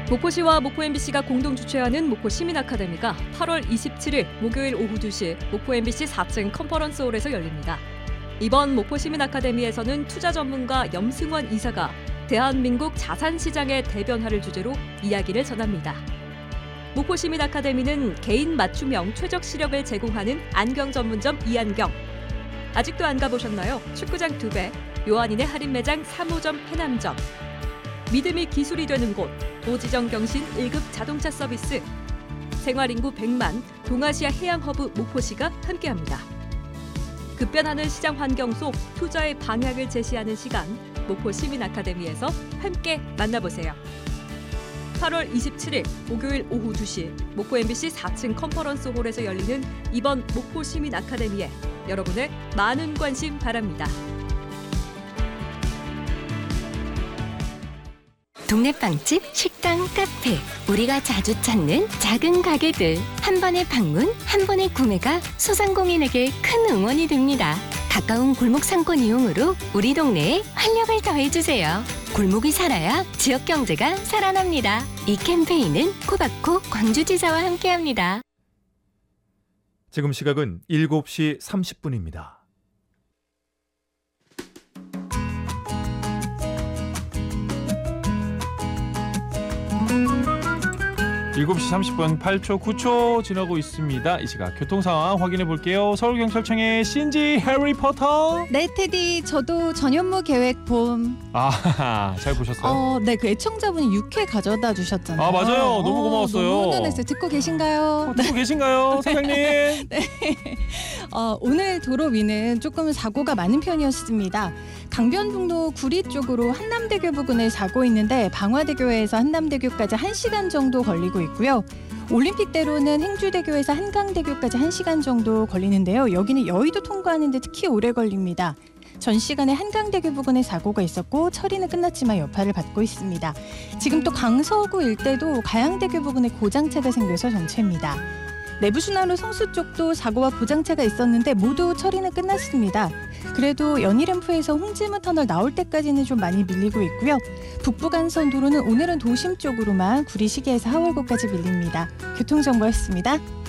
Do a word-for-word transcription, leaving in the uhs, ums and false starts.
목포시와 목포엠비씨가 공동 주최하는 목포시민아카데미가 팔월 이십칠일 목요일 오후 두 시 목포 엠비씨 사 층 컨퍼런스홀에서 열립니다. 이번 목포시민아카데미에서는 투자 전문가 염승원 이사가 대한민국 자산시장의 대변화를 주제로 이야기를 전합니다. 목포시민아카데미는 개인 맞춤형 최적 시력을 제공하는 안경 전문점 이안경. 아직도 안 가보셨나요? 축구장 두 배, 요한인의 할인 매장 삼 호점 해남점. 믿음이 기술이 되는 곳, 도지정 경신 일 급 자동차 서비스. 생활인구 백만, 동아시아 해양허브 목포시가 함께합니다. 급변하는 시장 환경 속 투자의 방향을 제시하는 시간, 목포시민아카데미에서 함께 만나보세요. 팔월 이십칠일 목요일 오후 두 시 목포 엠비씨 사 층 컨퍼런스홀에서 열리는 이번 목포시민아카데미에 여러분의 많은 관심 바랍니다. 동네 빵집, 식당, 카페, 우리가 자주 찾는 작은 가게들. 한 번의 방문, 한 번의 구매가 소상공인에게 큰 응원이 됩니다. 가까운 골목 상권 이용으로 우리 동네에 활력을 더해주세요. 골목이 살아야 지역 경제가 살아납니다. 이 캠페인은 코바코 광주지사와 함께합니다. 지금 시각은 일곱 시 삼십 분입니다. 일곱 시 삼십 분 팔 초 구 초 지나고 있습니다. 이 시각 교통 상황 확인해 볼게요. 서울경찰청의 신지 해리포터. 네, 테디. 저도 전현무 계획 봄. 아, 잘 보셨어요? 어, 네, 그 애청자분이 육회 가져다 주셨잖아요. 아, 맞아요. 너무 고마웠어요. 너무 훈훈했어요. 듣고 계신가요? 어, 듣고 계신가요, 사장님? 네. 어, 오늘 도로 위는 조금 사고가 많은 편이었습니다. 강변북로 구리 쪽으로 한남대교 부근에 사고 있는데 방화대교에서 한남대교까지 한 시간 정도 걸리고 있고요. 올림픽대로는 행주대교에서 한강대교까지 한 시간 정도 걸리는데요. 여기는 여의도 통과하는데 특히 오래 걸립니다. 전 시간에 한강대교 부근에 사고가 있었고 처리는 끝났지만 여파를 받고 있습니다. 지금 또 강서구 일대도 가양대교 부근에 고장차가 생겨서 정체입니다. 내부순환로 성수 쪽도 사고와 고장차가 있었는데 모두 처리는 끝났습니다. 그래도 연희램프에서 홍지문 터널 나올 때까지는 좀 많이 밀리고 있고요. 북부간선 도로는 오늘은 도심 쪽으로만 구리시계에서 하월고까지 밀립니다. 교통정보였습니다.